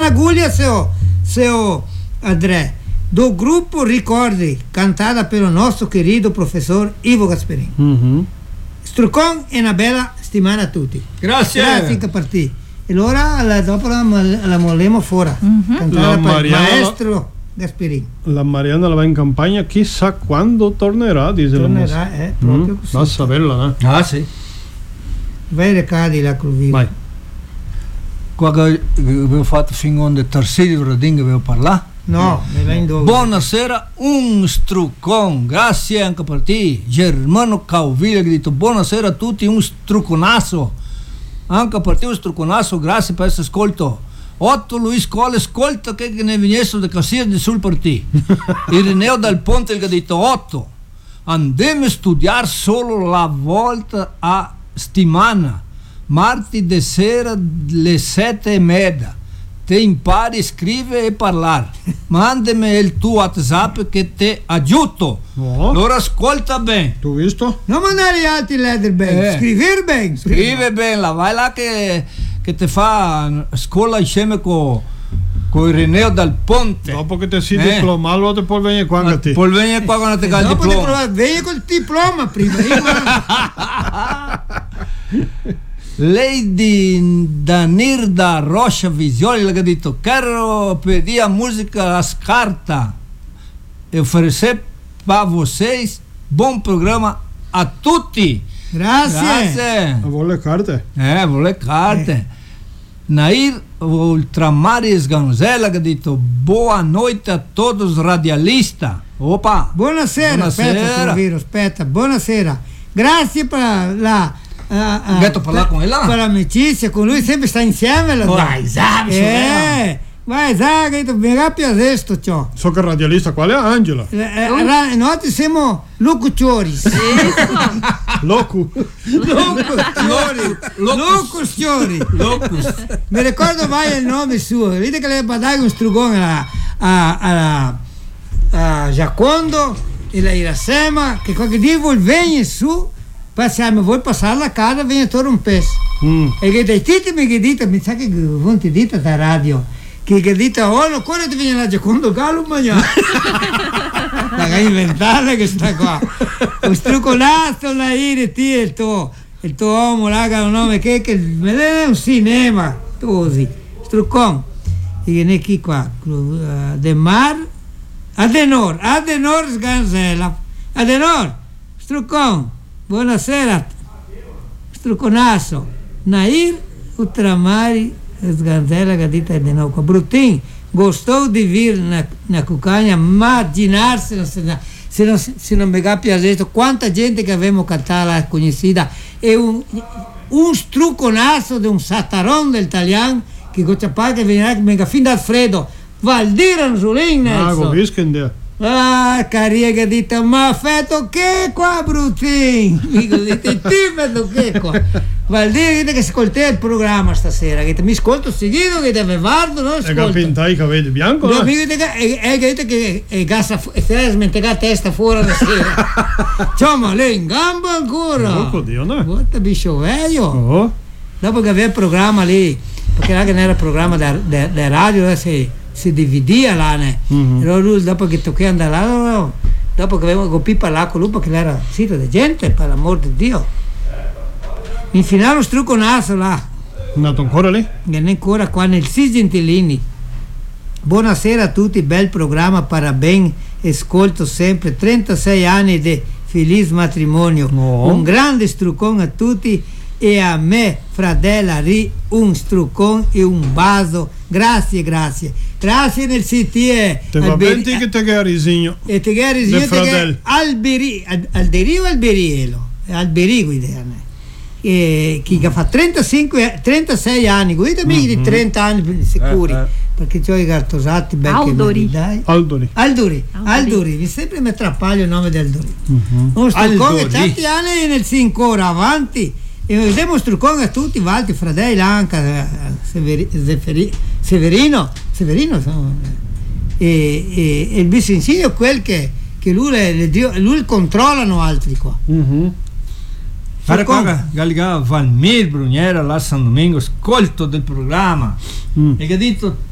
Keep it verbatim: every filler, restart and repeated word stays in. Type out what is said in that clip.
agulha, seu, seu André, do grupo Ricordi, cantada pelo nosso querido professor Ivo Gasperini. Mm-hmm. Strucon e una bella settimana a tutti. Grazie. Grazie a partire. E ora la, dopo la, la molliamo fuori. Mm-hmm. Cantata La per Mariana- maestro Gasperini. La Mariana la va in campagna, chissà quando tornerà, dice Tornerà, la mossa. eh, proprio Mm, così. va a saperla, eh? Ah, sì. Vai recadi la Cruvina. Vai. Qua che avevo fatto fin on de Tarsidio Radin che avevo parlato. No, me la indovino. Buonasera, un struccon, grazie anche per te, Germano Cauvilla che ha detto buonasera a tutti, un strucconasso, anche per te un strucconasso, grazie per questo ascolto. Otto Luis Colle, ascolta che ne venisse da Cassia di sul per te. Irineo Dal Ponte che ha detto Otto, andiamo a studiare solo la volta a settimana, martedì sera alle sette e mezza. Te impari a scrivere e parlare. Mandami il tuo WhatsApp che ti aiuto. No. Allora ascolta bene. Tu visto? Non mandare gli altri letter bene, Eh. scrivere bene. Scrive bene, là, vai là che, che ti fa scuola insieme con con Ireneo Dal Ponte. Dopo che ti sei Eh. diplomato, poi vieni qua anche te. Poi vieni qua quando ti E cade il dopo di diploma. provare, vieni col diploma prima. Lady Danirda Rocha Visioli che ha detto quero pedir a música As Cartas e oferecer para vocês bom programa a tutti. Grazie. Grazie. Vuole le carte? Eh, vuole carte. Eh. Nair Ultramares Ganzella che ha detto boa noite a todos radialistas. Opa. Buonasera, Buonasera. aspetta, Crovino, aspetta, buonasera. Grazie per la... Uh, uh, Gatto parlare con ella? Per l'amicizia, con lui sempre sta insieme. La Vai, Zavi, eh, vai, Zavi, mi capisce questo, ciò. So che radialista, quale è Angela? Eh, eh, noi siamo locutori. Locu. Locutori. Locutori. Locus. Mi ricordo mai il nome suo. Vedete che le badai un strugone a, a, a, a Giacondo e la Iracema, che qualche dia vuol venire su, passiamo, vuoi passare la casa, viene torno un pezzo. Mm. E che dai titi mi che dite, mi sa che non ti dite da radio, che che dite, oh, no, quello ti viene la Giacondo Gallo mangiare. La inventare che sta qua. Un strucconato, la ire, ti e il tuo, il tuo uomo, raga, un nome che, che è un cinema, così, struccon. E viene chi qua, uh, De Mar, Adenor, Adenor Sganzella, Adenor, struccon. Buonasera, struconasso, Nair Ultramari Sganzella Gadita de Noco. Brutin, gostou de vir na, na Cucanha, immaginarsi se, se, non, se non mi capisce quanta gente che avevamo cantato la conhecida e un, un struconasso di un satarone del italiano che gocciapà che veniva fin da Alfredo, Valdir Anzulin Ah, Nelson. Visken Ah, caria che dite, ma fatto che qua, Brutin? Dico, dite, ti fatto che qua? Vuol dire che ascoltai il programma stasera, che mi ascolto seguito, che deve vardo, non E che ascolto. pintai i capelli bianchi? No, mi dite che è che dite che è gassa e fai smentega testa fuori la sera. Insomma, lei in gamba ancora. Oh, Dio, no? Guarda, bicho velho. Oh. Dopo che aveva il programma lì, perché là che non era il programma da radio, si, si dividia là, né? Mm-hmm. Allora lui, dopo che tocchi andare là, dopo che avevamo con Pippa là con lui, perché era sito di gente, per l'amor di Dio. In finale lo strucco naso là. Nato ancora lì? Che ne ancora qua nel Sis Gentilini. Buonasera a tutti, bel programma, parabéns, ascolto sempre, trentasei anni di feliz matrimonio. Oh. Un grande struccone a tutti e a me, fratella Ri, un struccone e un bacio. Grazie, grazie. Grazie nel siti e Te va bene che te che risigno. e te che risigno De te che alberi alderi o alberielo? Alberigo idea. E chi che fa trentacinque trentasei anni, guida mica di trenta anni sicuri, Eh, eh. perché c'ho i cartosati belli Aldori. dai. Aldori. Alduri, Alduri. Alduri, mi sempre mi trappaglio il nome di Alduri. Mm-hmm. Un struccone Alduri. tanti anni nel si ancora avanti e vediamo un struccone a tutti, Valti, Fratelli, Anca, eh, Severi, Zefferi- Severino, Severino insomma, e, e, e il bisinsiglio quel che, che lui, le, le dio- lui controllano altri qua. Mm-hmm. Fare Struccone. qua, Galliga Valmir Bruniera, là San Domingo, ascolto del programma. Mm. E che ha detto